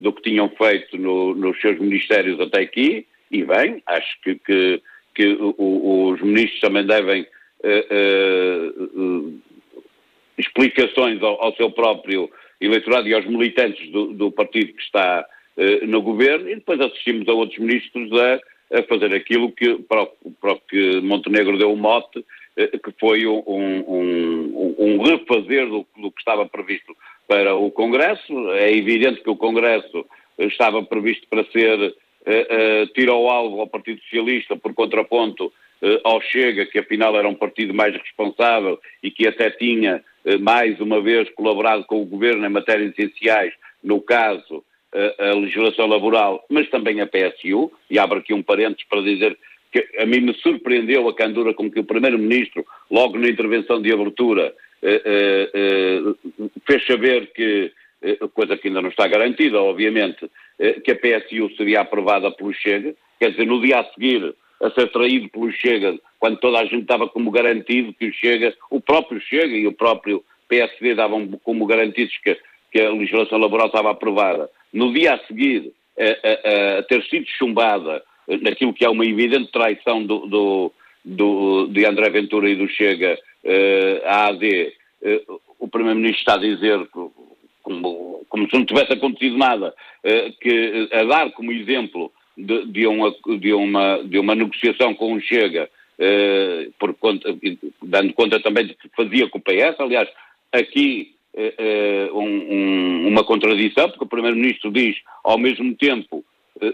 do que tinham feito nos seus ministérios até aqui, e bem, acho que os ministros também devem explicações ao seu próprio eleitorado e aos militantes do partido que está no governo, e depois assistimos a outros ministros a fazer aquilo para o que Montenegro deu o mote, que foi um refazer do que estava previsto para o Congresso. É evidente que o Congresso estava previsto para ser tiro ao alvo ao Partido Socialista, por contraponto ao Chega, que afinal era um partido mais responsável e que até tinha, mais uma vez, colaborado com o Governo em matérias essenciais, no caso, a legislação laboral, mas também a PSU, e abro aqui um parênteses para dizer que a mim me surpreendeu a candura com que o Primeiro-Ministro, logo na intervenção de abertura, fez saber que, coisa que ainda não está garantida, obviamente, que a PSU seria aprovada pelo Chega, quer dizer, no dia a seguir a ser traído pelo Chega, quando toda a gente dava como garantido que o próprio Chega e o próprio PSD davam como garantidos que a legislação laboral estava aprovada. No dia a seguir, a ter sido chumbada naquilo que é uma evidente traição de André Ventura e do Chega à AD, o Primeiro-Ministro está a dizer, como se não tivesse acontecido nada, que a dar como exemplo de uma negociação com o Chega, dando conta também de que fazia com o PS. Aliás, aqui uma contradição, porque o Primeiro-Ministro diz, ao mesmo tempo,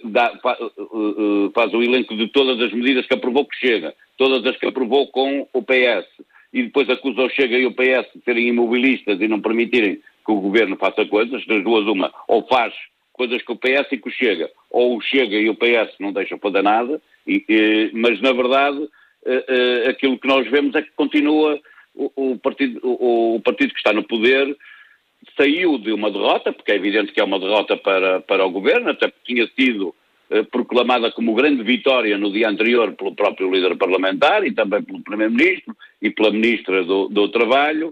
faz o elenco de todas as medidas que aprovou com o Chega, todas as que aprovou com o PS, e depois acusa o Chega e o PS de serem imobilistas e não permitirem que o Governo faça coisas. Das duas uma, ou faz coisas com o PS e com o Chega, ou o Chega e o PS não deixam fazer nada, mas na verdade aquilo que nós vemos é que continua o partido que está no poder. Saiu de uma derrota, porque é evidente que é uma derrota para o Governo, até porque tinha sido proclamada como grande vitória no dia anterior pelo próprio líder parlamentar e também pelo Primeiro-Ministro e pela Ministra do Trabalho,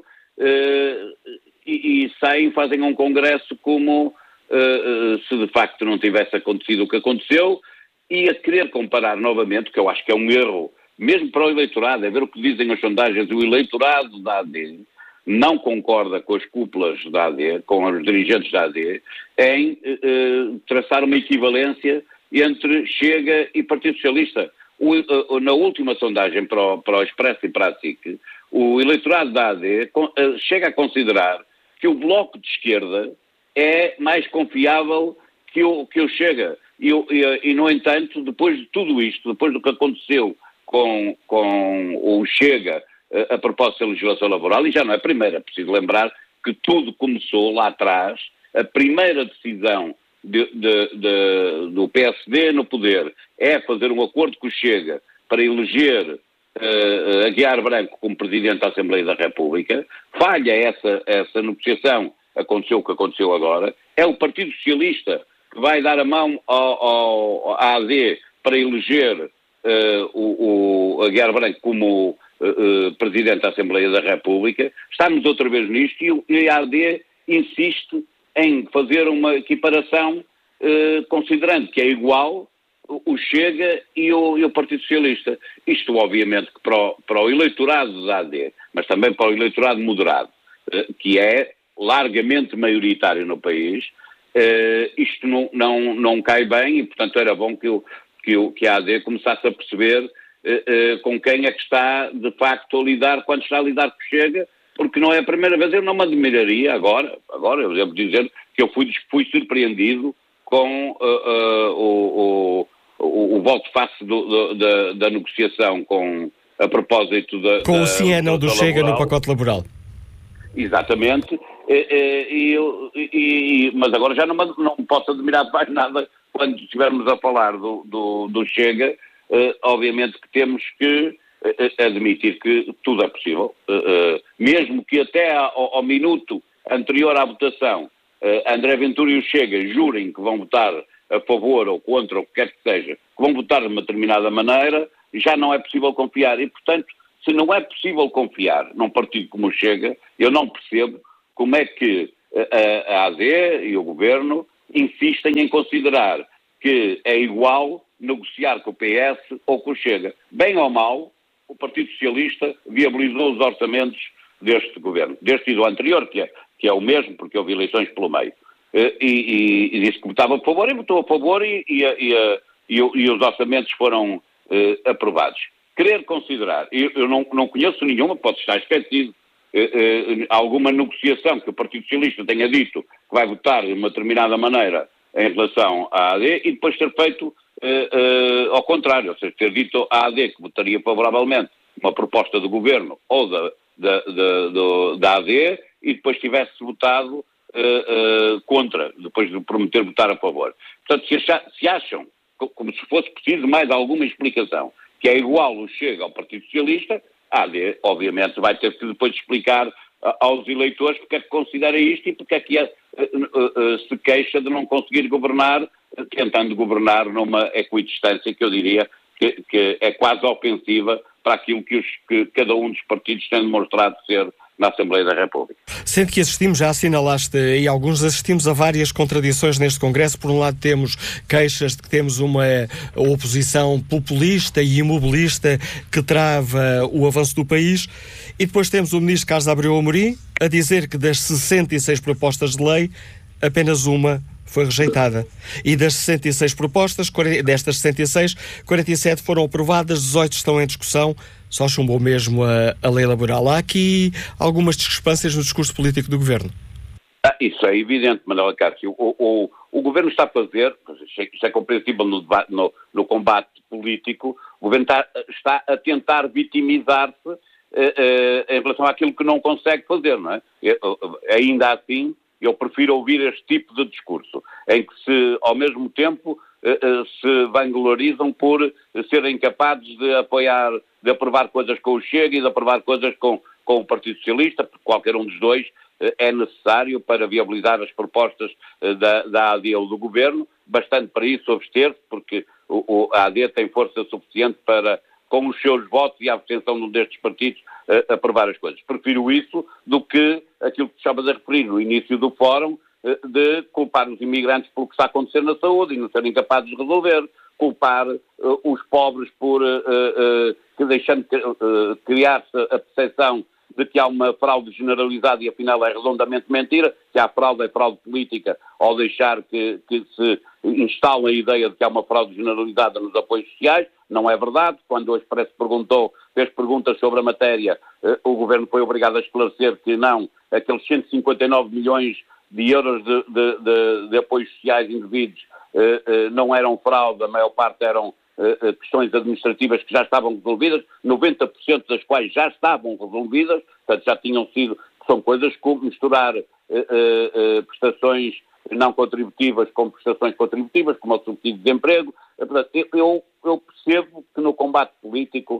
e saem, fazem um congresso como se de facto não tivesse acontecido o que aconteceu, e a querer comparar novamente, que eu acho que é um erro, mesmo para o eleitorado, é ver o que dizem as sondagens. O eleitorado da AD não concorda com as cúpulas da AD, com os dirigentes da AD, em traçar uma equivalência entre Chega e Partido Socialista. Na última sondagem para o Expresso e para a SIC, o eleitorado da AD chega a considerar que o Bloco de Esquerda é mais confiável que o Chega. E, no entanto, depois de tudo isto, depois do que aconteceu com o Chega a propósito da legislação laboral, e já não é a primeira, é preciso lembrar que tudo começou lá atrás. A primeira decisão do PSD no poder é fazer um acordo com o Chega para eleger Aguiar Branco como Presidente da Assembleia da República. Falha essa negociação, aconteceu o que aconteceu agora. É o Partido Socialista que vai dar a mão à AD para eleger o Aguiar Branco como Presidente da Assembleia da República. Estamos outra vez nisto, e a AD insiste em fazer uma equiparação considerando que é igual o Chega e o Partido Socialista. Isto, obviamente, que para o eleitorado da AD, mas também para o eleitorado moderado, que é largamente maioritário no país, isto não cai bem, e, portanto, era bom que a AD começasse a perceber com quem é que está, de facto, a lidar, quando está a lidar com o Chega, porque não é a primeira vez. Eu não me admiraria agora eu devo dizer que eu fui surpreendido com o voto face da negociação a propósito com o sim e não do Chega no pacote laboral. Exatamente, mas agora já não posso admirar mais nada quando estivermos a falar do Chega. Obviamente que temos que admitir que tudo é possível, mesmo que até ao minuto anterior à votação André Ventura e o Chega jurem que vão votar a favor ou contra, ou o que quer que seja, que vão votar de uma determinada maneira, já não é possível confiar. E, portanto, se não é possível confiar num partido como o Chega, eu não percebo como é que a AD e o Governo insistem em considerar que é igual negociar com o PS ou com o Chega. Bem ou mal, o Partido Socialista viabilizou os orçamentos deste governo, deste e do anterior, que é o mesmo, porque houve eleições pelo meio. E disse que votava a favor e votou a favor e os orçamentos foram aprovados. Querer considerar, eu não conheço nenhuma, pode estar esquecido, alguma negociação que o Partido Socialista tenha dito que vai votar de uma determinada maneira em relação à AD e depois ter feito ao contrário, ou seja, ter dito à AD que votaria favoravelmente uma proposta do governo ou da AD e depois tivesse votado contra, depois de prometer votar a favor. Portanto, se acham, como se fosse preciso mais alguma explicação, que é igual o Chega ao Partido Socialista, a AD, obviamente, vai ter que depois explicar aos eleitores porque é que considera isto e porque é que se queixa de não conseguir governar, tentando governar numa equidistância que eu diria que é quase ofensiva para aquilo que cada um dos partidos tem demonstrado ser na Assembleia da República. Sendo que assistimos, já assinalaste aí alguns, assistimos a várias contradições neste Congresso. Por um lado temos queixas de que temos uma oposição populista e imobilista que trava o avanço do país e depois temos o Ministro Carlos Abreu Amorim a dizer que das 66 propostas de lei, apenas uma foi rejeitada. E das 66 propostas, destas 66, 47 foram aprovadas, 18 estão em discussão, só chumbou mesmo a lei laboral. Há aqui algumas discrepâncias no discurso político do Governo. Isso é evidente, Manuel Cássio. O Governo está a fazer, isto é compreensível no combate político, o Governo está a tentar vitimizar-se em relação àquilo que não consegue fazer, não é? Ainda assim, eu prefiro ouvir este tipo de discurso, em que ao mesmo tempo se vanglorizam por serem capazes de aprovar coisas com o Chega e de aprovar coisas com o Partido Socialista, porque qualquer um dos dois é necessário para viabilizar as propostas da AD ou do Governo, bastante para isso abster-se, porque a AD tem força suficiente para, com os seus votos e a abstenção de um destes partidos, aprovar as coisas. Prefiro isso do que aquilo que estavas a referir no início do fórum, de culpar os imigrantes pelo que está a acontecer na saúde e não serem capazes de resolver, culpar os pobres por deixando criar-se a percepção de que há uma fraude generalizada e afinal é redondamente mentira, que há fraude é fraude política, ao deixar que se instale a ideia de que há uma fraude generalizada nos apoios sociais. Não é verdade. Quando o Expresso fez perguntas sobre a matéria, o Governo foi obrigado a esclarecer que não, aqueles 159 milhões de euros de apoios sociais indevidos não eram fraude, a maior parte eram questões administrativas que já estavam resolvidas, 90% das quais já estavam resolvidas, portanto já tinham sido, são coisas como misturar prestações não contributivas com prestações contributivas, como o subsídio de desemprego. Portanto, eu percebo que no combate político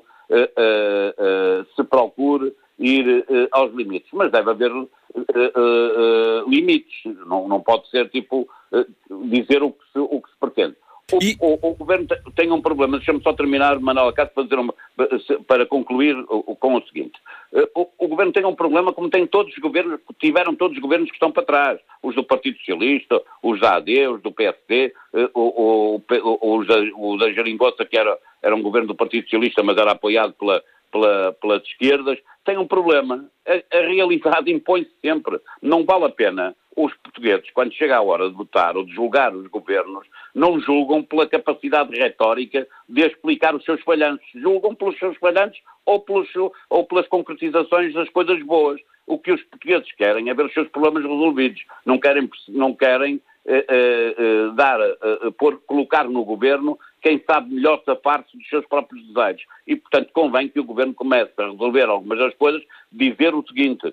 se procure ir aos limites, mas deve haver limites, não pode ser tipo dizer o que se pretende. O Governo tem um problema, deixa-me só terminar, Manuel Cássio, para concluir com o seguinte. O Governo tem um problema como tem todos os governos, tiveram todos os governos que estão para trás. Os do Partido Socialista, os da AD, os do PSD, o da Geringonça, que era um governo do Partido Socialista, mas era apoiado pelas esquerdas. Tem um problema. A realidade impõe-se sempre. Não vale a pena os portugueses, quando chega a hora de votar ou de julgar os governos, não julgam pela capacidade retórica de explicar os seus falhanços. Julgam pelos seus falhanços ou pelas concretizações das coisas boas. O que os portugueses querem é ver os seus problemas resolvidos. Não querem colocar no governo quem sabe melhor safar-se dos seus próprios desejos. E, portanto, convém que o governo comece a resolver algumas das coisas, dizer o seguinte: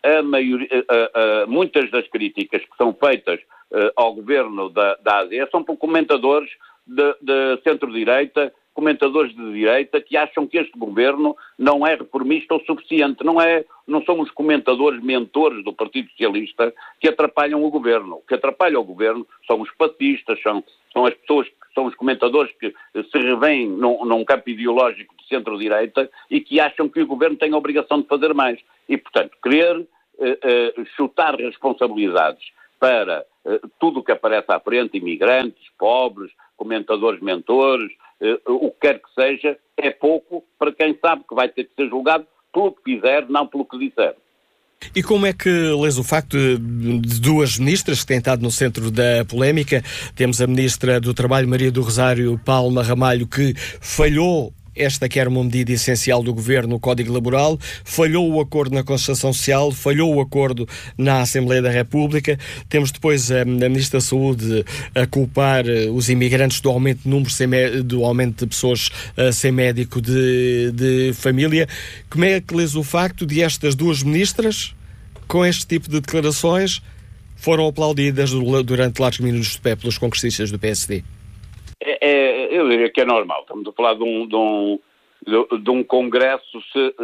muitas das críticas que são feitas ao governo da AD são por comentadores de centro-direita, comentadores de direita, que acham que este governo não é reformista o suficiente. Não são os comentadores mentores do Partido Socialista que atrapalham o governo. O que atrapalha o governo são os fascistas, são as pessoas, são os comentadores que se revêem num campo ideológico de centro-direita e que acham que o governo tem a obrigação de fazer mais. E, portanto, querer chutar responsabilidades para tudo o que aparece à frente, imigrantes, pobres, comentadores, mentores, o que quer que seja, é pouco para quem sabe que vai ter que ser julgado pelo que fizer, não pelo que disser. E como é que lês o facto de duas ministras que têm estado no centro da polémica? Temos a Ministra do Trabalho, Maria do Rosário Palma Ramalho, que falhou esta que era uma medida essencial do Governo, o Código Laboral, falhou o acordo na Constituição Social, falhou o acordo na Assembleia da República. Temos depois a Ministra da Saúde a culpar os imigrantes do aumento de números, do aumento de pessoas sem médico de família. Como é que lês o facto de estas duas ministras, com este tipo de declarações, foram aplaudidas durante largos minutos de pé pelos congressistas do PSD? Eu diria que é normal. Estamos a falar de um congresso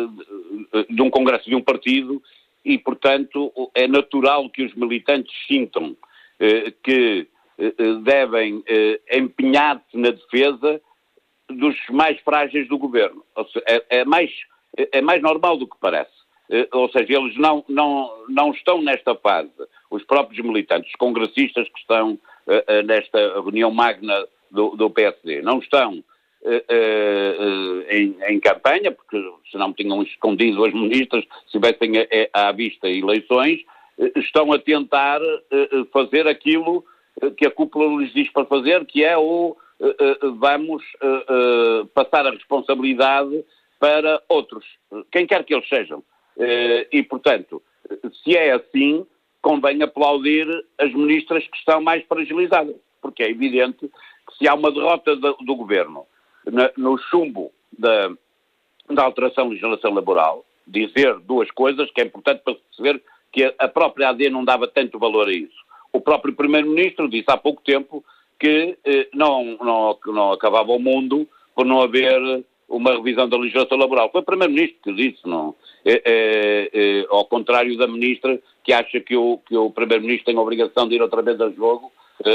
de um partido e, portanto, é natural que os militantes sintam que devem empenhar-se na defesa dos mais frágeis do governo. Ou seja, é mais normal do que parece. Ou seja, eles não estão nesta fase. Os próprios militantes, os congressistas que estão nesta reunião magna do PSD, não estão em campanha, porque senão tinham escondido as ministras se tivessem à vista eleições, estão a tentar fazer aquilo que a cúpula lhes diz para fazer, que é vamos passar a responsabilidade para outros, quem quer que eles sejam. E, portanto, se é assim, convém aplaudir as ministras que estão mais fragilizadas, porque é evidente que se há uma derrota do governo no chumbo da alteração da legislação laboral, dizer duas coisas que é importante para perceber que a própria AD não dava tanto valor a isso. O próprio Primeiro-Ministro disse há pouco tempo que não acabava o mundo por não haver uma revisão da legislação laboral. Foi o Primeiro-Ministro que disse, não. Ao contrário da Ministra, que acha que o Primeiro-Ministro tem a obrigação de ir outra vez a jogo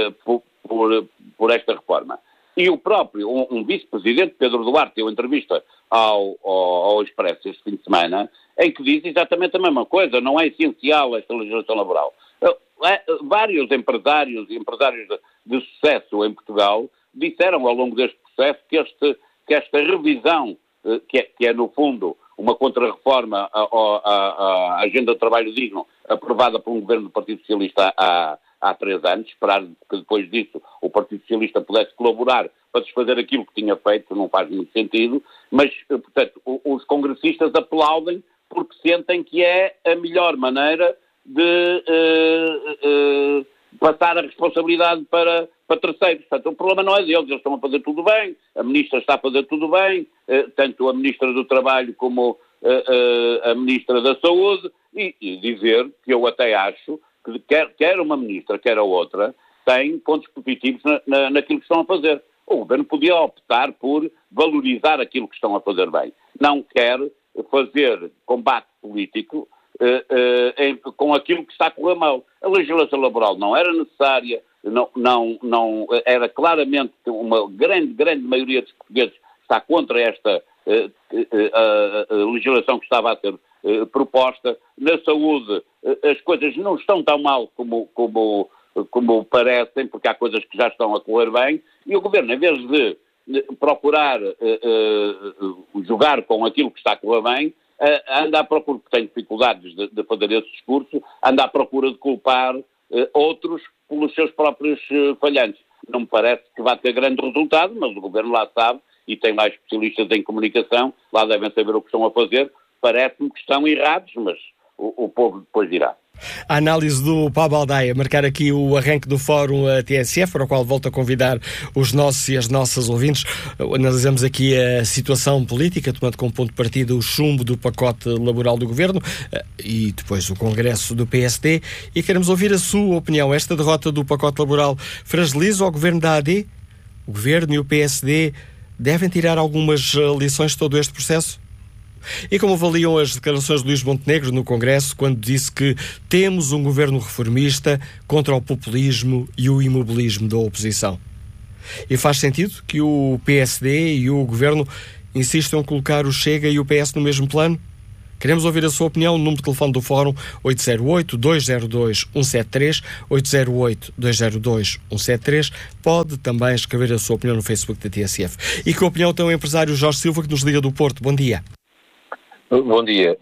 por esta reforma. E o próprio, um vice-presidente, Pedro Duarte, deu entrevista ao Expresso este fim de semana, em que diz exatamente a mesma coisa, não é essencial esta legislação laboral. Vários empresários e empresários de sucesso em Portugal disseram ao longo deste processo que esta revisão, que é no fundo uma contra-reforma à Agenda de Trabalho Digno, aprovada por um governo do Partido Socialista há 3 anos, esperar que depois disso o Partido Socialista pudesse colaborar para desfazer aquilo que tinha feito, não faz muito sentido, mas, portanto, os congressistas aplaudem porque sentem que é a melhor maneira de passar a responsabilidade para terceiros. Portanto, o problema não é deles, eles estão a fazer tudo bem, a Ministra está a fazer tudo bem, tanto a Ministra do Trabalho como a Ministra da Saúde, e dizer que eu até acho que quer uma Ministra, quer a outra, tem pontos positivos naquilo que estão a fazer. O Governo podia optar por valorizar aquilo que estão a fazer bem. Não quer fazer combate político com aquilo que está a correr mal. A legislação laboral não era necessária, não era claramente uma grande maioria dos portugueses está contra esta legislação que estava a ser proposta. Na saúde as coisas não estão tão mal como parecem, porque há coisas que já estão a correr bem, e o Governo, em vez de procurar jogar com aquilo que está a correr bem, anda à procura, porque tem dificuldades de fazer esse discurso, anda à procura de culpar outros pelos seus próprios falhantes. Não me parece que vá ter grande resultado, mas o Governo lá sabe, e tem lá especialistas em comunicação, lá devem saber o que estão a fazer. Parece-me que estão errados, mas o povo depois dirá. A análise do Pablo Aldaia, marcar aqui o arranque do Fórum TSF, para o qual volto a convidar os nossos e as nossas ouvintes. Analisamos aqui a situação política, tomando como ponto de partida o chumbo do pacote laboral do Governo e depois o Congresso do PSD, e queremos ouvir a sua opinião. Esta derrota do pacote laboral fragiliza o Governo da AD? O Governo e o PSD devem tirar algumas lições de todo este processo? E como avaliam as declarações de Luís Montenegro no Congresso, quando disse que temos um governo reformista contra o populismo e o imobilismo da oposição? E faz sentido que o PSD e o Governo insistam em colocar o Chega e o PS no mesmo plano? Queremos ouvir a sua opinião. O número de telefone do Fórum 808-202-173, 808-202-173. Pode também escrever a sua opinião no Facebook da TSF. E que opinião tem o empresário Jorge Silva, que nos liga do Porto? Bom dia. Bom dia.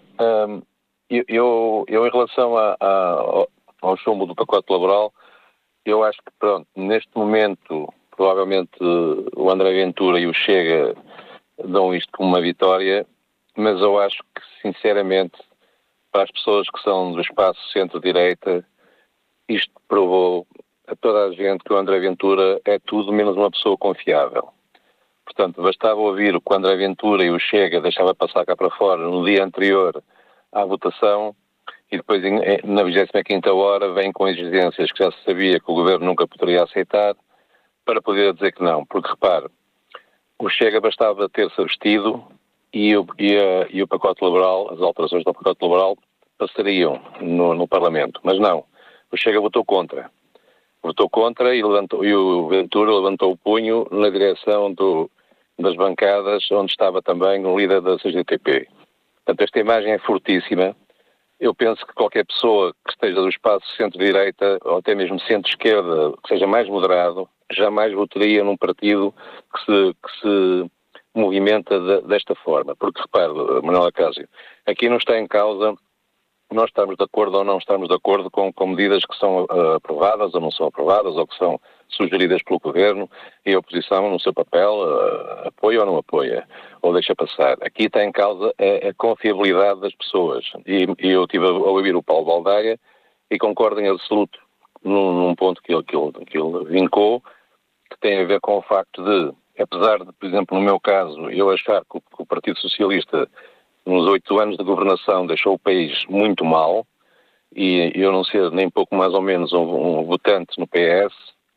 Eu em relação ao chumbo do pacote laboral, eu acho que, pronto, neste momento, provavelmente o André Ventura e o Chega dão isto como uma vitória, mas eu acho que, sinceramente, para as pessoas que são do espaço centro-direita, isto provou a toda a gente que o André Ventura é tudo menos uma pessoa confiável. Portanto, bastava ouvir o que o André Ventura e o Chega deixava passar cá para fora no dia anterior à votação, e depois, na 25ª hora, vem com exigências que já se sabia que o Governo nunca poderia aceitar, para poder dizer que não. Porque, repare, o Chega bastava ter-se abstido e o pacote laboral, as alterações do pacote laboral, passariam no Parlamento. Mas não, o Chega votou contra. Votou contra e o Ventura levantou o punho na direção das bancadas onde estava também o líder da CGTP. Portanto, esta imagem é fortíssima. Eu penso que qualquer pessoa que esteja do espaço centro-direita ou até mesmo centro-esquerda, que seja mais moderado, jamais votaria num partido que se movimenta desta forma. Porque, repare, Manuel Acácio, aqui não está em causa nós estamos de acordo ou não estamos de acordo com medidas que são aprovadas ou não são aprovadas, ou que são sugeridas pelo Governo, e a oposição, no seu papel, apoia ou não apoia, ou deixa passar. Aqui está em causa a confiabilidade das pessoas. E eu estive a ouvir o Paulo Baldaia e concordo em absoluto num ponto que ele vincou, que tem a ver com o facto de, apesar de, por exemplo, no meu caso, eu achar que o Partido Socialista nos 8 anos de governação deixou o país muito mal, e eu não ser nem pouco mais ou menos um votante no PS,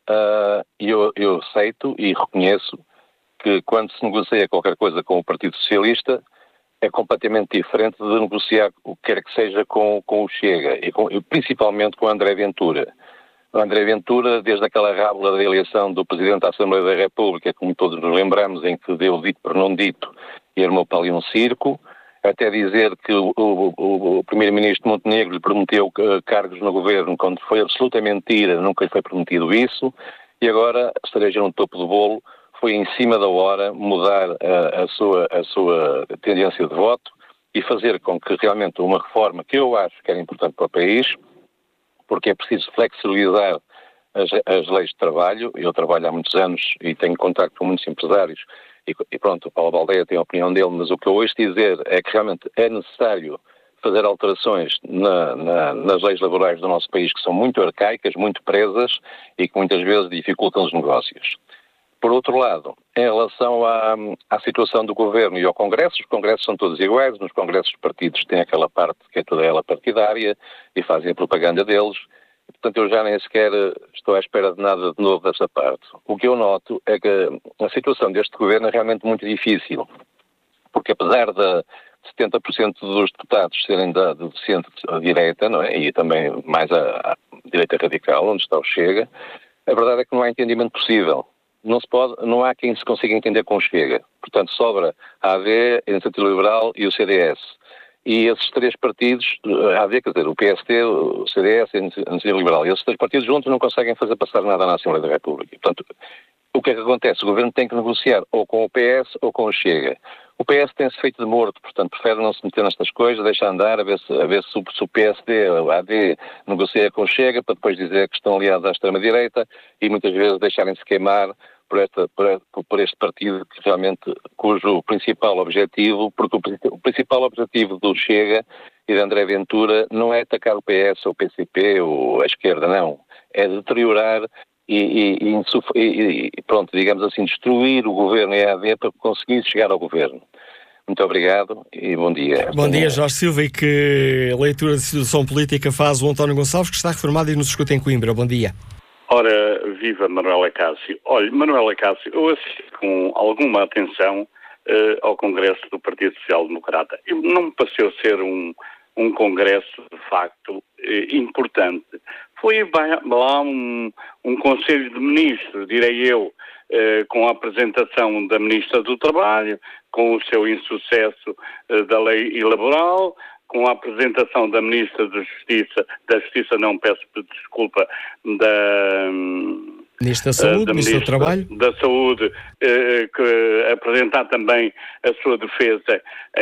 eu aceito e reconheço que quando se negocia qualquer coisa com o Partido Socialista é completamente diferente de negociar o que quer que seja com o Chega, e principalmente com o André Ventura. O André Ventura, desde aquela rábula da eleição do Presidente da Assembleia da República, como todos nos lembramos, em que deu dito por não dito e armou para ali um circo, até dizer que o Primeiro-Ministro Montenegro lhe prometeu cargos no Governo, quando foi absoluta mentira, nunca lhe foi prometido isso, e agora, esteja no topo do bolo, foi em cima da hora mudar a sua tendência de voto e fazer com que realmente uma reforma que eu acho que era importante para o país, porque é preciso flexibilizar as leis de trabalho. Eu trabalho há muitos anos e tenho contacto com muitos empresários, e pronto, o Paulo Baldaia tem a opinião dele, mas o que eu ouço dizer é que realmente é necessário fazer alterações nas leis laborais do nosso país, que são muito arcaicas, muito presas e que muitas vezes dificultam os negócios. Por outro lado, em relação à situação do Governo e ao Congresso, os Congressos são todos iguais. Nos Congressos os partidos têm aquela parte que é toda ela partidária e fazem a propaganda deles. Portanto, eu já nem sequer estou à espera de nada de novo dessa parte. O que eu noto é que a situação deste Governo é realmente muito difícil, porque apesar de 70% dos deputados serem de centro-direita, não é? E também mais a direita radical, onde está o Chega, a verdade é que não há entendimento possível. Não há quem se consiga entender com o Chega. Portanto, sobra a AD, a Iniciativa Liberal e o CDS. E esses três partidos, a AD, quer dizer, o PSD, o CDS e a Iniciativa Liberal, e esses três partidos juntos não conseguem fazer passar nada na Assembleia da República. Portanto, o que é que acontece? O Governo tem que negociar ou com o PS ou com o Chega. O PS tem-se feito de morto, portanto, prefere não se meter nestas coisas, deixa andar, a ver se o PSD, a AD, negocia com o Chega, para depois dizer que estão aliados à extrema-direita e muitas vezes deixarem-se queimar por este partido que realmente, cujo principal objetivo, porque o principal objetivo do Chega e de André Ventura não é atacar o PS ou o PCP ou a esquerda, não. É deteriorar e pronto, digamos assim, destruir o Governo e a AD para conseguir chegar ao Governo. Muito obrigado e bom dia. Bom dia, Jorge Silva. E que leitura de situação política faz o António Gonçalves, que está reformado e nos escuta em Coimbra? Bom dia. Ora, viva Manuel Acácio. Olha, Manuel Acácio, eu assisti com alguma atenção ao Congresso do Partido Social Democrata. Não me pareceu ser um congresso, de facto, importante. Foi lá um Conselho de Ministros, direi eu, com a apresentação da Ministra do Trabalho, com o seu insucesso da lei laboral, com a apresentação da Ministra da Justiça não, peço desculpa, Ministro da Saúde, Ministro do Trabalho. Da Saúde, que apresentar também a sua defesa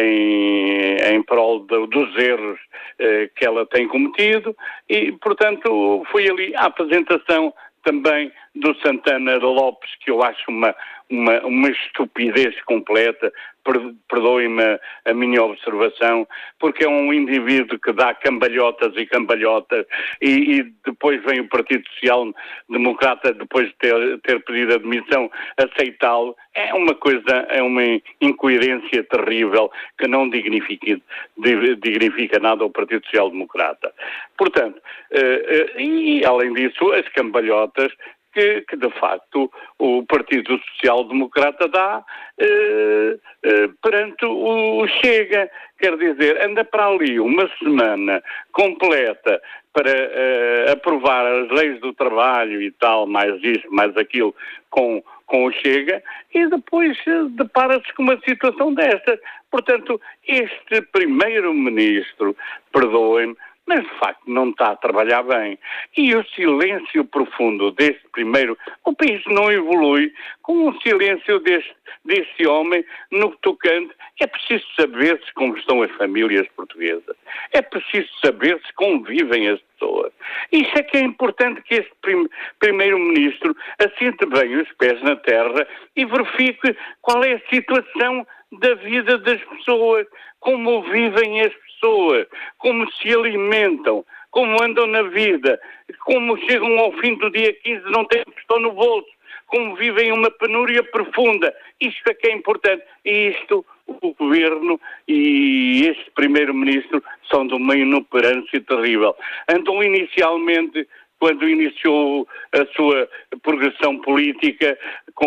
em prol dos erros que ela tem cometido e, portanto, foi ali a apresentação também do Santana Lopes, que eu acho uma estupidez completa, perdoem-me a minha observação, porque é um indivíduo que dá cambalhotas e cambalhotas e depois vem o Partido Social Democrata, depois de ter pedido admissão, aceitá-lo. É uma incoerência terrível que não dignifica nada ao Partido Social Democrata. Portanto, e além disso, as cambalhotas que de facto o Partido Social Democrata dá perante o Chega. Quer dizer, anda para ali uma semana completa para aprovar as leis do trabalho e tal, mais isto, mais aquilo, com o Chega, e depois depara-se com uma situação destas. Portanto, este primeiro-ministro, perdoem-me, mas de facto não está a trabalhar bem. E o silêncio profundo deste primeiro, o país não evolui com o silêncio deste homem no tocante. É preciso saber-se como estão as famílias portuguesas. É preciso saber-se como vivem as pessoas. Isso é que é importante, que este primeiro-ministro assente bem os pés na terra e verifique qual é a situação da vida das pessoas, como vivem as pessoas, como se alimentam, como andam na vida, como chegam ao fim do dia 15 e não têm o que estão no bolso, como vivem uma penúria profunda. Isto é que é importante. E isto, o Governo e este Primeiro-Ministro são de uma inoperância terrível. Andam inicialmente, quando iniciou a sua progressão política,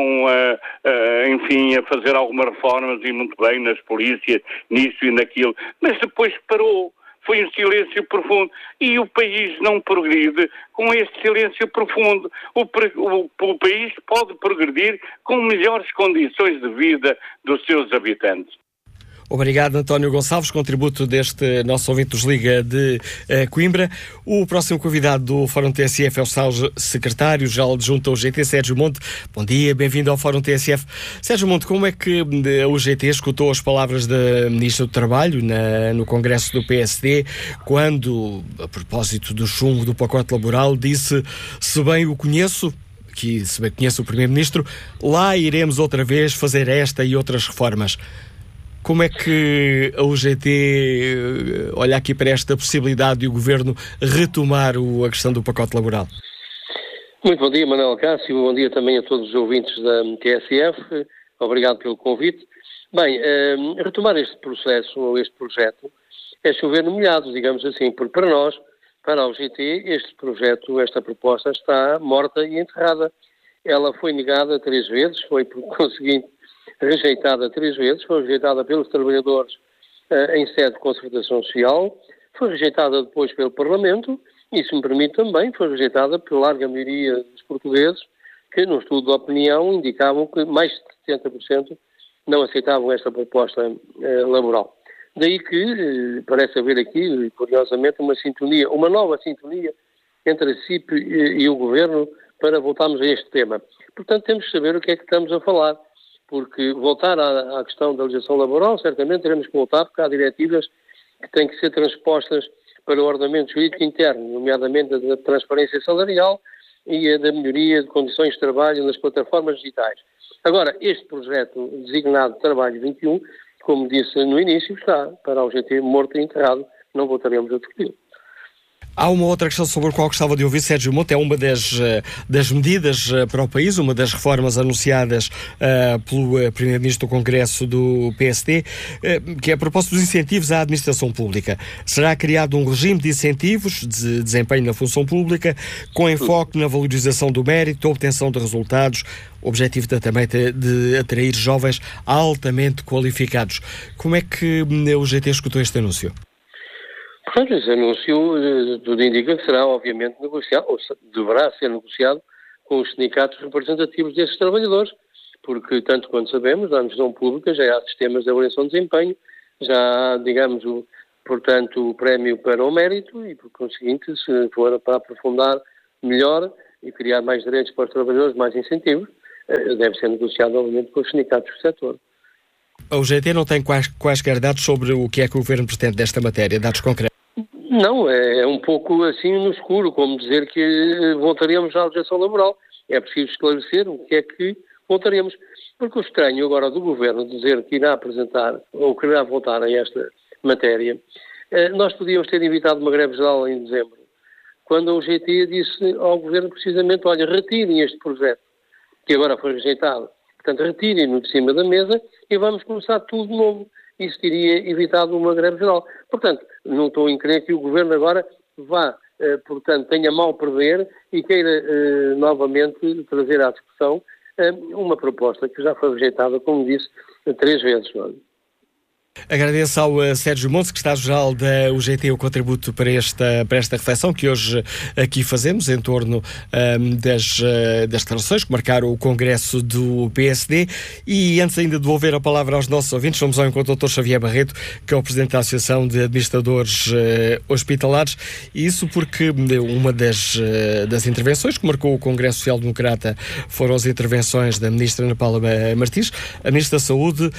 enfim, a fazer algumas reformas e muito bem nas polícias, nisso e naquilo, mas depois parou. Foi um silêncio profundo e o país não progride com este silêncio profundo. O país pode progredir com melhores condições de vida dos seus habitantes. Obrigado, António Gonçalves, contributo deste nosso ouvinte dos Liga de Coimbra. O próximo convidado do Fórum TSF é o secretário-geral adjunto ao GT, Sérgio Monte. Bom dia, bem-vindo ao Fórum TSF. Sérgio Monte, como é que o GT escutou as palavras da Ministra do Trabalho no Congresso do PSD, quando, a propósito do chumbo do pacote laboral, disse: se bem o conheço, que se bem conheço o Primeiro-Ministro, lá iremos outra vez fazer esta e outras reformas. Como é que a UGT olha aqui para esta possibilidade de o Governo retomar a questão do pacote laboral? Muito bom dia, Manuel Cássio. Bom dia também a todos os ouvintes da TSF. Obrigado pelo convite. Bem, retomar este processo ou este projeto é chover no molhado, digamos assim, porque para nós, para a UGT, este projeto, esta proposta está morta e enterrada. Ela foi negada 3 vezes, foi por conseguinte rejeitada 3 vezes, foi rejeitada pelos trabalhadores em sede de concertação social, foi rejeitada depois pelo Parlamento e, se me permite também, foi rejeitada pela larga maioria dos portugueses que, num estudo de opinião, indicavam que mais de 70% não aceitavam esta proposta laboral. Daí que parece haver aqui, curiosamente, uma nova sintonia entre a CIP e o Governo para voltarmos a este tema. Portanto, temos que saber o que é que estamos a falar. Porque voltar à questão da legislação laboral, certamente teremos que voltar, porque há diretivas que têm que ser transpostas para o ordenamento jurídico interno, nomeadamente a da transparência salarial e a da melhoria de condições de trabalho nas plataformas digitais. Agora, este projeto designado Trabalho 21, como disse no início, está para a UGT morto e enterrado, não voltaremos a discutir. Há uma outra questão sobre a qual gostava de ouvir Sérgio Monte, é uma das medidas para o país, uma das reformas anunciadas pelo Primeiro-Ministro do Congresso do PSD, que é a propósito dos incentivos à administração pública. Será criado um regime de incentivos de desempenho na função pública, com enfoque na valorização do mérito, obtenção de resultados, objetivo também de atrair jovens altamente qualificados. Como é que o GT escutou este anúncio? Portanto, esse anúncio tudo indica que será, obviamente, negociado, ou deverá ser negociado com os sindicatos representativos desses trabalhadores, porque, tanto quanto sabemos, na administração pública já há sistemas de avaliação de desempenho, já há, digamos, portanto, o prémio para o mérito e, por conseguinte, se for para aprofundar melhor e criar mais direitos para os trabalhadores, mais incentivos, deve ser negociado, obviamente, com os sindicatos do setor. A UGT não tem quaisquer dados sobre o que é que o Governo pretende desta matéria, dados concretos? Não, é um pouco assim no escuro, como dizer que voltaremos à legislação laboral. É preciso esclarecer o que é que voltaremos. Porque o estranho agora do Governo dizer que irá apresentar ou que irá voltar a esta matéria, nós podíamos ter evitado uma greve geral em dezembro, quando a UGT disse ao Governo precisamente, olha, retirem este projeto, que agora foi rejeitado. Portanto, retirem-no de cima da mesa e vamos começar tudo de novo. Isso teria evitado uma greve geral. Portanto, não estou em crer que o Governo agora vá, portanto, tenha mal prever e queira novamente trazer à discussão uma proposta que já foi rejeitada, como disse, 3 vezes. Não é? Agradeço ao Sérgio Montes, que está geral da UGT, o contributo para esta reflexão que hoje aqui fazemos em torno das declarações que marcaram o Congresso do PSD. E antes ainda de devolver a palavra aos nossos ouvintes, vamos ao encontro do Dr. Xavier Barreto, que é o Presidente da Associação de Administradores Hospitalares. E isso porque uma das intervenções que marcou o Congresso Social Democrata foram as intervenções da Ministra Ana Paula Martins. A Ministra da Saúde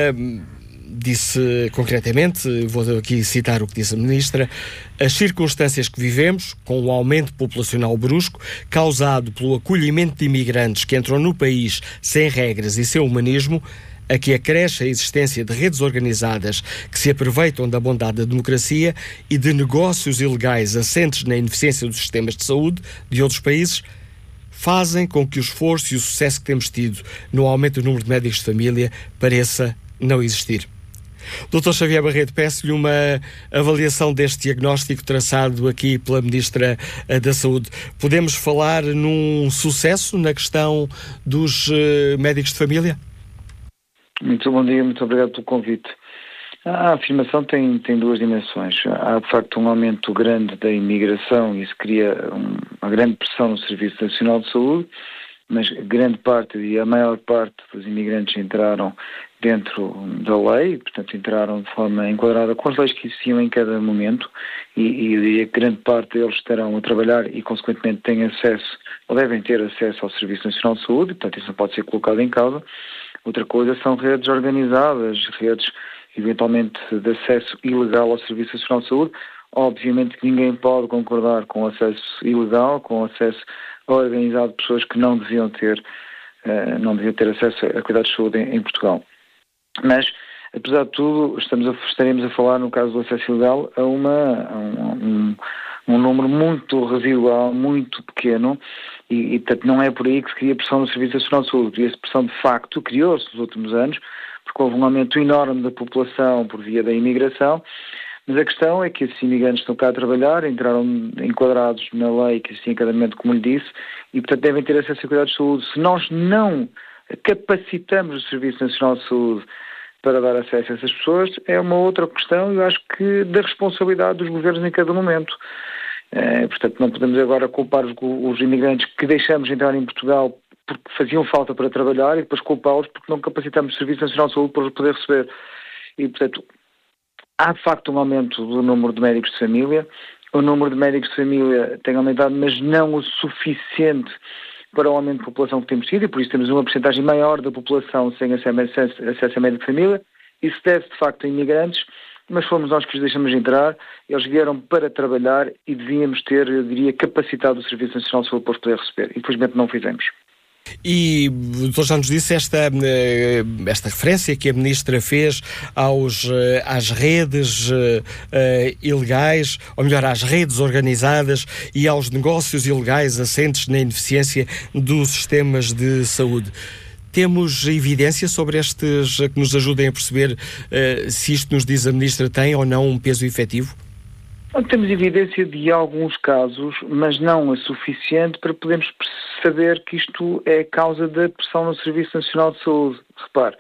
disse concretamente, vou aqui citar o que disse a Ministra: as circunstâncias que vivemos, com o aumento populacional brusco, causado pelo acolhimento de imigrantes que entram no país sem regras e sem humanismo, a que acresce a existência de redes organizadas que se aproveitam da bondade da democracia e de negócios ilegais assentes na ineficiência dos sistemas de saúde de outros países, fazem com que o esforço e o sucesso que temos tido no aumento do número de médicos de família pareça não existir. Dr. Xavier Barreto, peço-lhe uma avaliação deste diagnóstico traçado aqui pela Ministra da Saúde. Podemos falar num sucesso na questão dos médicos de família? Muito bom dia, muito obrigado pelo convite. A afirmação tem 2 dimensões. Há, de facto, um aumento grande da imigração e isso cria uma grande pressão no Serviço Nacional de Saúde, mas grande parte e a maior parte dos imigrantes entraram dentro da lei, portanto entraram de forma enquadrada com as leis que existiam em cada momento e a grande parte deles estarão a trabalhar e consequentemente têm acesso, ou devem ter acesso ao Serviço Nacional de Saúde, portanto isso não pode ser colocado em causa. Outra coisa são redes organizadas, redes eventualmente de acesso ilegal ao Serviço Nacional de Saúde. Obviamente que ninguém pode concordar com o acesso ilegal, com o acesso organizado de pessoas que não deviam ter acesso a cuidados de saúde em Portugal. Mas, apesar de tudo, estaremos a falar, no caso do acesso ilegal, a um número muito residual, muito pequeno, e portanto não é por aí que se cria pressão no Serviço Nacional de Saúde. E essa pressão, de facto, criou-se nos últimos anos, porque houve um aumento enorme da população por via da imigração, mas a questão é que esses imigrantes estão cá a trabalhar, entraram enquadrados na lei que existia em cada momento, como lhe disse, e portanto devem ter acesso a cuidados de saúde. Se nós não capacitamos o Serviço Nacional de Saúde para dar acesso a essas pessoas, é uma outra questão, eu acho que da responsabilidade dos governos em cada momento. Portanto, não podemos agora culpar os imigrantes que deixamos entrar em Portugal porque faziam falta para trabalhar e depois culpá-los porque não capacitamos o Serviço Nacional de Saúde para os poder receber. E, portanto, há de facto um aumento do número de médicos de família. O número de médicos de família tem aumentado, mas não o suficiente para o aumento de população que temos tido, e por isso temos uma porcentagem maior da população sem acesso a médico de família. Isso deve de facto a imigrantes, mas fomos nós que os deixamos entrar, eles vieram para trabalhar e devíamos ter, eu diria, capacitado o Serviço Nacional de Saúde para os poder receber. Infelizmente não fizemos. E o Dr. já nos disse esta referência que a Ministra fez às redes ilegais, ou melhor, às redes organizadas e aos negócios ilegais assentes na ineficiência dos sistemas de saúde. Temos evidência sobre estes que nos ajudem a perceber se isto nos diz a Ministra tem ou não um peso efetivo? Temos evidência de alguns casos, mas não a suficiente para podermos saber que isto é causa da pressão no Serviço Nacional de Saúde. Repare,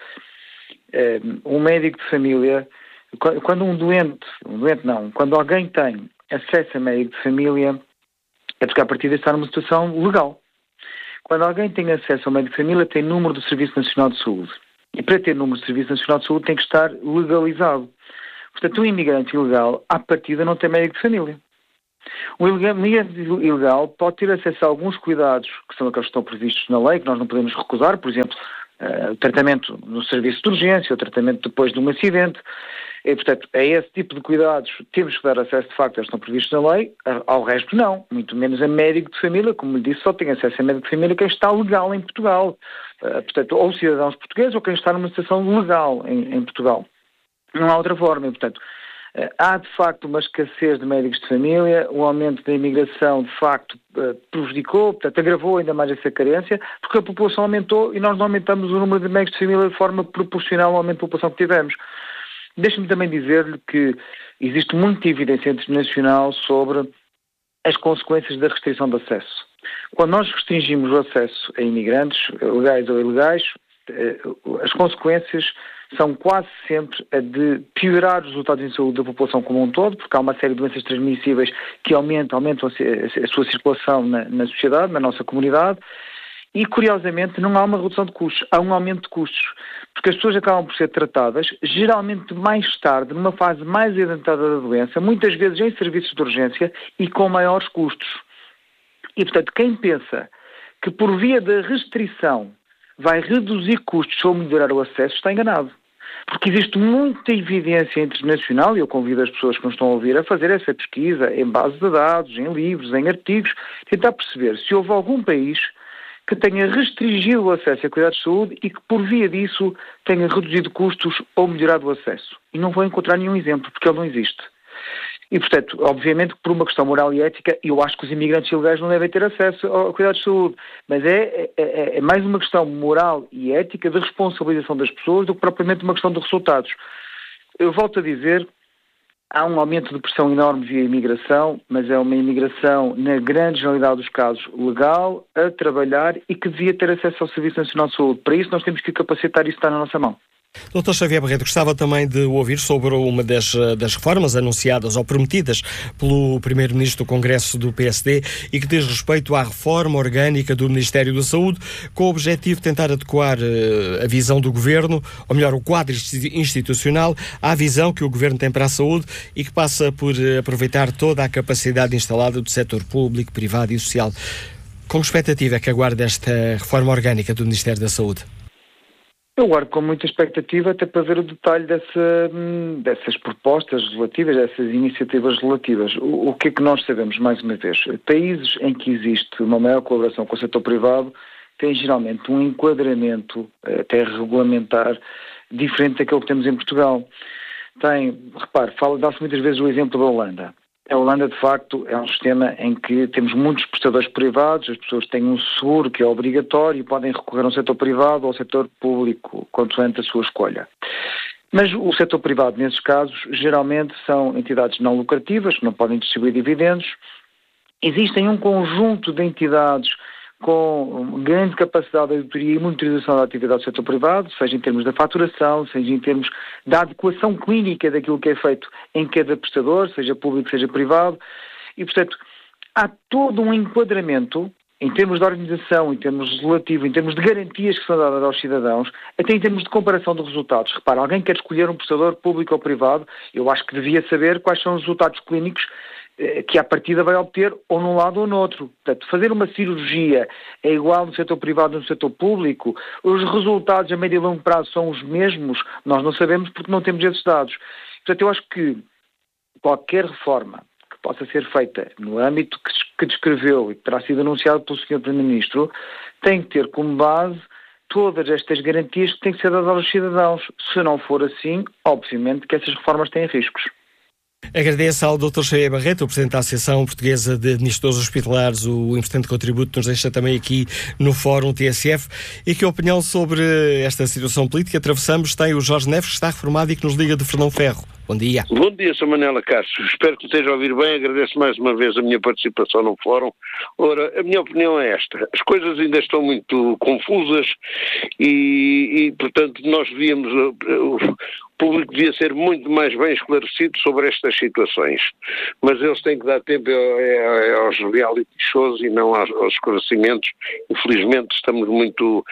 um médico de família, quando quando alguém tem acesso a médico de família, é porque a partir de estar numa situação legal. Quando alguém tem acesso ao médico de família, tem número do Serviço Nacional de Saúde. E para ter número do Serviço Nacional de Saúde tem que estar legalizado. Portanto, um imigrante ilegal, à partida, não tem médico de família. O imigrante ilegal pode ter acesso a alguns cuidados, que são aqueles que estão previstos na lei, que nós não podemos recusar, por exemplo, o tratamento no serviço de urgência, o tratamento depois de um acidente. E, portanto, a esse tipo de cuidados temos que dar acesso, de facto, eles estão previstos na lei, ao resto não, muito menos a médico de família, como lhe disse, só tem acesso a médico de família quem está legal em Portugal. Portanto, ou cidadãos portugueses ou quem está numa situação legal em Portugal. Não há outra forma, e, portanto, há de facto uma escassez de médicos de família, o aumento da imigração de facto prejudicou, portanto agravou ainda mais essa carência, porque a população aumentou e nós não aumentamos o número de médicos de família de forma proporcional ao aumento da população que tivemos. Deixe-me também dizer-lhe que existe muita evidência internacional sobre as consequências da restrição de acesso. Quando nós restringimos o acesso a imigrantes, legais ou ilegais, as consequências são quase sempre a de piorar os resultados em saúde da população como um todo, porque há uma série de doenças transmissíveis que aumentam a sua circulação na sociedade, na nossa comunidade, e curiosamente não há uma redução de custos, há um aumento de custos, porque as pessoas acabam por ser tratadas, geralmente mais tarde, numa fase mais adiantada da doença, muitas vezes em serviços de urgência e com maiores custos. E, portanto, quem pensa que por via da restrição vai reduzir custos ou melhorar o acesso está enganado. Porque existe muita evidência internacional, e eu convido as pessoas que nos estão a ouvir a fazer essa pesquisa em base de dados, em livros, em artigos, tentar perceber se houve algum país que tenha restringido o acesso a cuidados de saúde e que por via disso tenha reduzido custos ou melhorado o acesso. E não vou encontrar nenhum exemplo, porque ele não existe. E, portanto, obviamente, por uma questão moral e ética, eu acho que os imigrantes ilegais não devem ter acesso a cuidados de saúde. Mas é mais uma questão moral e ética de responsabilização das pessoas do que propriamente uma questão de resultados. Eu volto a dizer, há um aumento de pressão enorme via imigração, mas é uma imigração, na grande generalidade dos casos, legal, a trabalhar e que devia ter acesso ao Serviço Nacional de Saúde. Para isso, nós temos que capacitar e isso está na nossa mão. Dr. Xavier Barreto, gostava também de ouvir sobre uma das reformas anunciadas ou prometidas pelo Primeiro-Ministro do Congresso do PSD e que diz respeito à reforma orgânica do Ministério da Saúde, com o objetivo de tentar adequar a visão do Governo, ou melhor, o quadro institucional, à visão que o Governo tem para a saúde e que passa por aproveitar toda a capacidade instalada do setor público, privado e social. Com que expectativa é que aguarda esta reforma orgânica do Ministério da Saúde? Eu guardo com muita expectativa até para ver o detalhe dessas propostas relativas, dessas iniciativas relativas. O que é que nós sabemos, mais uma vez? Países em que existe uma maior colaboração com o setor privado têm geralmente um enquadramento, até regulamentar, diferente daquele que temos em Portugal. Dá-se muitas vezes o exemplo da Holanda. A Holanda, de facto, é um sistema em que temos muitos prestadores privados, as pessoas têm um seguro que é obrigatório e podem recorrer ao setor privado ou ao setor público, consoante a sua escolha. Mas o setor privado, nesses casos, geralmente são entidades não lucrativas, que não podem distribuir dividendos. Existem um conjunto de entidades com grande capacidade de auditoria e monitorização da atividade do setor privado, seja em termos da faturação, seja em termos da adequação clínica daquilo que é feito em cada prestador, seja público, seja privado. E, portanto, há todo um enquadramento, em termos de organização, em termos legislativo, em termos de garantias que são dadas aos cidadãos, até em termos de comparação de resultados. Repara, alguém quer escolher um prestador público ou privado, eu acho que devia saber quais são os resultados clínicos que à partida vai obter ou num lado ou no outro. Portanto, fazer uma cirurgia é igual no setor privado ou no setor público, os resultados a médio e longo prazo são os mesmos, nós não sabemos porque não temos esses dados. Portanto, eu acho que qualquer reforma que possa ser feita no âmbito que descreveu e que terá sido anunciado pelo Sr. Primeiro-Ministro, tem que ter como base todas estas garantias que têm que ser dadas aos cidadãos. Se não for assim, obviamente que essas reformas têm riscos. Agradeço ao Dr. Xavier Barreto, o Presidente da Associação Portuguesa de Administradores Hospitalares, o importante contributo que nos deixa também aqui no Fórum TSF. E que opinião sobre esta situação política atravessamos tem o Jorge Neves, que está reformado e que nos liga de Fernão Ferro. Bom dia. Bom dia, Sr. Manela Cássio. Espero que me esteja a ouvir bem. Agradeço mais uma vez a minha participação no Fórum. Ora, a minha opinião é esta. As coisas ainda estão muito confusas e portanto, nós devíamos... O público devia ser muito mais bem esclarecido sobre estas situações. Mas eles têm que dar tempo aos reality shows e não aos esclarecimentos. Infelizmente, estamos muito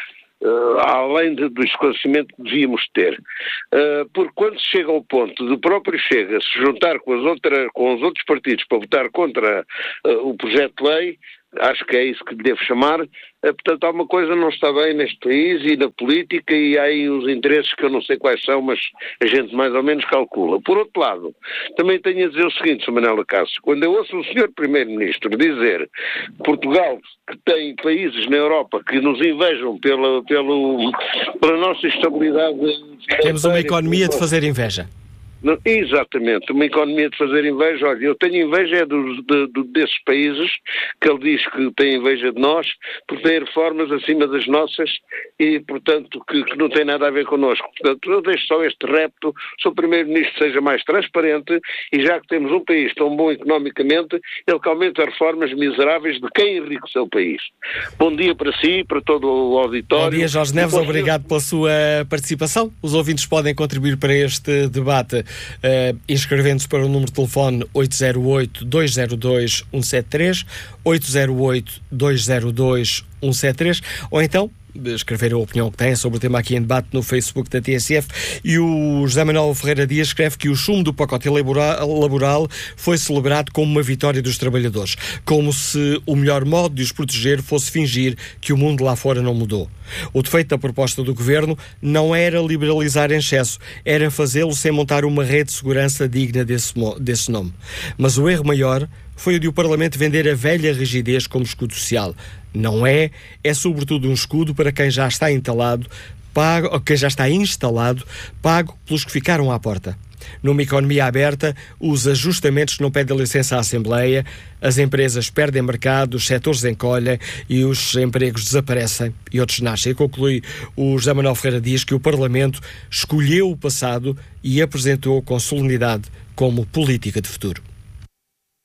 além do esclarecimento que devíamos ter. Porque quando se chega ao ponto do próprio Chega se juntar com os outros partidos para votar contra o projeto de lei, acho que é isso que lhe devo chamar. Portanto, alguma coisa não está bem neste país e na política, e há aí uns interesses que eu não sei quais são, mas a gente mais ou menos calcula. Por outro lado, também tenho a dizer o seguinte, Sr. Manuel Acácio, quando eu ouço o Sr. Primeiro-Ministro dizer que Portugal, que tem países na Europa que nos invejam pela nossa estabilidade... Temos uma economia de fazer inveja. Exatamente, uma economia de fazer inveja. Olha, eu tenho inveja desses países que ele diz que tem inveja de nós, porque têm reformas acima das nossas e, portanto, que não tem nada a ver connosco. Portanto, eu deixo só este repto, se o Primeiro-Ministro seja mais transparente, e já que temos um país tão bom economicamente, ele que aumenta reformas miseráveis de quem enriqueceu o país. Bom dia para si e para todo o auditório. Bom dia, Jorge Neves, obrigado pela sua participação. Os ouvintes podem contribuir para este debate inscrevendo-se para o número de telefone 808-202-173, 808-202-173, ou então escrever a opinião que tem sobre o tema aqui em debate no Facebook da TSF. E o José Manuel Ferreira Dias escreve que o chumbo do pacote laboral foi celebrado como uma vitória dos trabalhadores, como se o melhor modo de os proteger fosse fingir que o mundo lá fora não mudou. O defeito da proposta do Governo não era liberalizar em excesso, era fazê-lo sem montar uma rede de segurança digna desse nome. Mas o erro maior foi o de o Parlamento vender a velha rigidez como escudo social. Não é sobretudo um escudo para quem já está instalado, pago pelos que ficaram à porta. Numa economia aberta, os ajustamentos não pedem licença à Assembleia, as empresas perdem mercado, os setores encolhem e os empregos desaparecem e outros nascem. E conclui o José Manuel Ferreira Dias que o Parlamento escolheu o passado e apresentou com solenidade como política de futuro.